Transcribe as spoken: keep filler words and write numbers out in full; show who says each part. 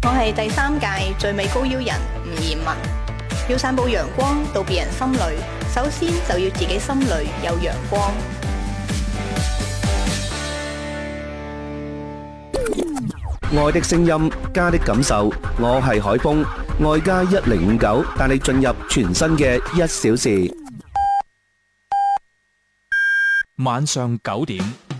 Speaker 1: 我係第三屆最美高邀人吳彥文。要散佈陽光到別人心裏，首先就要自己心裏有陽光。
Speaker 2: 愛的聲音，家的感受。我係海峰，愛家一零五九帶你進入全新嘅一小時。
Speaker 3: 晚上九點。